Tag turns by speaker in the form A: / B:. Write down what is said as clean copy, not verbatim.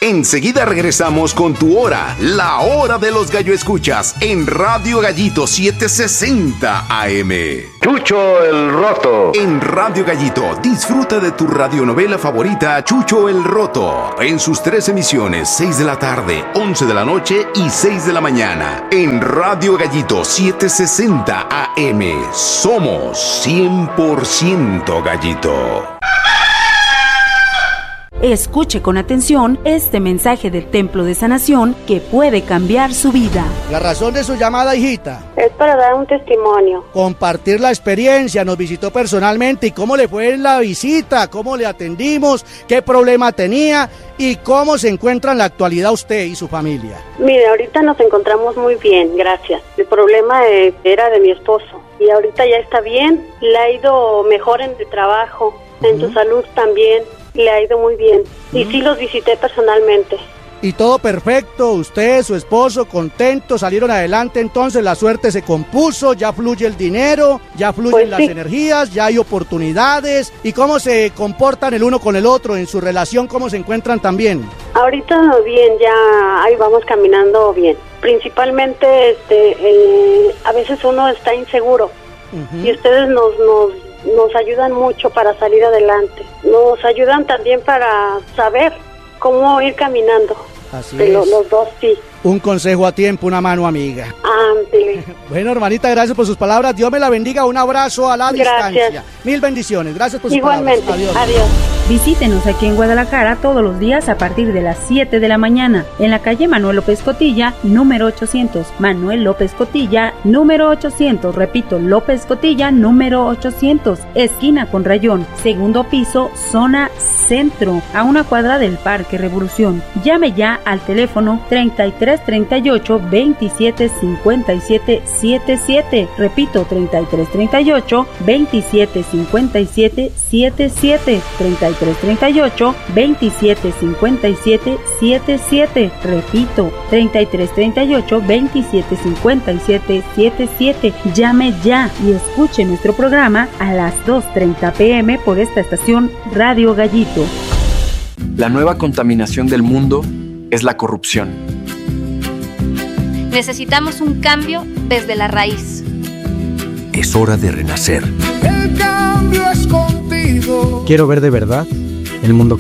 A: Enseguida regresamos con tu hora, la hora de los gallo escuchas, en Radio Gallito 760 AM.
B: Chucho el Roto.
A: En Radio Gallito, disfruta de tu radionovela favorita, Chucho el Roto, en sus 3 emisiones, 6 de la tarde, 11 de la noche y 6 de la mañana. En Radio Gallito 760 AM, somos 100% Gallito.
C: Escuche con atención este mensaje del Templo de Sanación que puede cambiar su vida.
D: La razón de su llamada, hijita,
E: es para dar un testimonio.
D: Compartir la experiencia, nos visitó personalmente y cómo le fue en la visita, cómo le atendimos, qué problema tenía y cómo se encuentra en la actualidad usted y su familia.
E: Mire, ahorita nos encontramos muy bien, gracias. El problema era de mi esposo y ahorita ya está bien, le ha ido mejor en el trabajo, en su salud también. Le ha ido muy bien. Y sí los visité personalmente.
D: Y todo perfecto, usted, su esposo, contentos, salieron adelante, entonces la suerte se compuso, ya fluye el dinero, ya fluyen las energías, ya hay oportunidades. ¿Y cómo se comportan el uno con el otro en su relación? ¿Cómo se encuentran también?
E: Ahorita bien, ya ahí vamos caminando bien. Principalmente a veces uno está inseguro y ustedes nos ayudan mucho para salir adelante. Nos ayudan también para saber cómo ir caminando.
D: Así es.
E: Los dos, sí.
D: Un consejo a tiempo, una mano amiga.
E: Ándele.
D: Bueno, hermanita, gracias por sus palabras. Dios me la bendiga. Un abrazo a la distancia. Mil bendiciones. Gracias por sus
E: Igualmente.
D: palabras.
E: Adiós.
C: Visítenos aquí en Guadalajara todos los días a partir de las 7 de la mañana en la calle Manuel López Cotilla, número 800. Manuel López Cotilla, número 800. Repito, López Cotilla, número 800. Esquina con Rayón, segundo piso, zona centro, a una cuadra del Parque Revolución. Llame ya al teléfono 3338 27 57 77. Repito, 3338 27 57 77. 3338 27 57 77. Repito, 3338 27 57 77. Llame ya y escuche nuestro programa a las 2:30 p.m. por esta estación Radio Gallito.
F: La nueva contaminación del mundo es la corrupción.
G: Necesitamos un cambio desde la raíz.
H: Es hora de renacer.
I: El cambio es contigo.
J: Quiero ver de verdad el mundo